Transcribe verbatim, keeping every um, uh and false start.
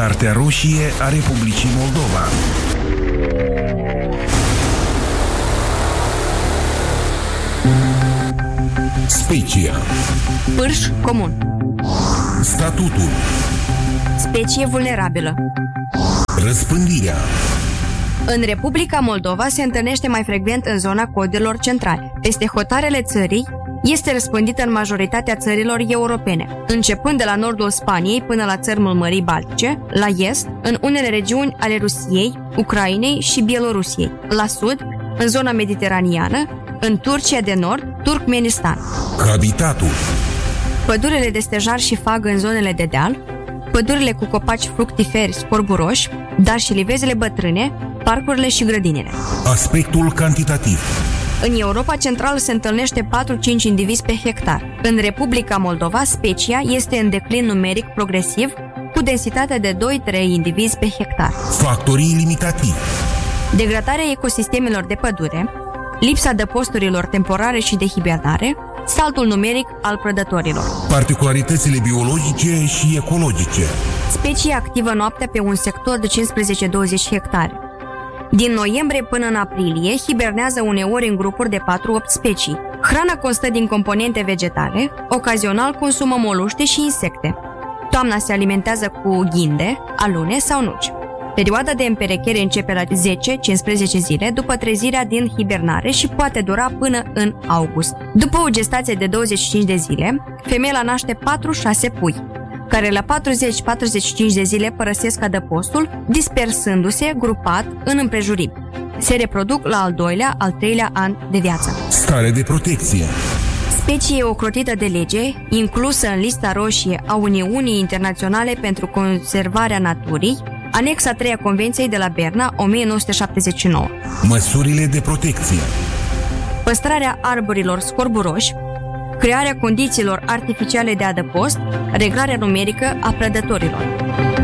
Cartea roșie a Republicii Moldova. Specia. Pârș comun. Statutul. Specie vulnerabilă. Răspândirea. În Republica Moldova se întâlnește mai frecvent în zona codelor centrale. Peste hotarele țării este răspândită în majoritatea țărilor europene, începând de la nordul Spaniei până la țărmul Mării Baltice, la est, în unele regiuni ale Rusiei, Ucrainei și Bielorusiei, la sud, în zona mediteraneană, în Turcia de Nord, Turkmenistan. Habitatul. Pădurile de stejar și fagă în zonele de deal, pădurile cu copaci fructiferi scorburoși, dar și livezele bătrâne, parcurile și grădinile. Aspectul cantitativ. În Europa Centrală se întâlnește patru-cinci indivizi pe hectar. În Republica Moldova, specia este în declin numeric progresiv, cu densitate de doi-trei indivizi pe hectar. Factorii limitativi. Degradarea ecosistemelor de pădure, lipsa adăposturilor temporare și de hibernare, saltul numeric al prădătorilor. Particularitățile biologice și ecologice. Specia activă noaptea pe un sector de cincisprezece-douăzeci hectare. Din noiembrie până în aprilie, hibernează uneori în grupuri de patru-opt specii. Hrana constă din componente vegetale, ocazional consumă moluște și insecte. Toamna se alimentează cu ghinde, alune sau nuci. Perioada de împerechere începe la zece-cincisprezece zile după trezirea din hibernare și poate dura până în august. După o gestație de douăzeci și cinci de zile, femeia naște patru-șase pui, care la patruzeci-patruzeci și cinci de zile părăsesc adăpostul, dispersându-se grupat în împrejurimi. Se reproduc la al doilea, al treilea an de viață. Stare de protecție. Specie ocrotită de lege, inclusă în lista roșie a Uniunii Internaționale pentru Conservarea Naturii, anexa trei a Convenției de la Berna, o mie nouă sute șaptezeci și nouă. Măsurile de protecție. Păstrarea arborilor scorburoși, crearea condițiilor artificiale de adăpost, reglarea numerică a prădătorilor.